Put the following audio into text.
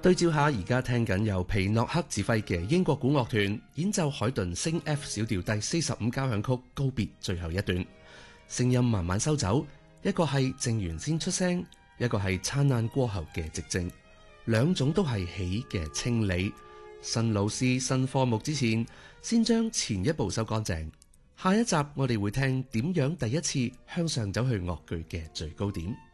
對照下而家聽緊由皮諾克指揮嘅英國古樂團演奏海頓升 F 小調第45交響曲告別最後一段，聲音慢慢收走，一個係靜完先出聲，一個係燦爛過後嘅寂靜，兩種都係喜嘅清理。新老師新科目之前，先將前一步收乾淨。下一集我哋會聽點樣第一次向上走去樂句嘅最高點。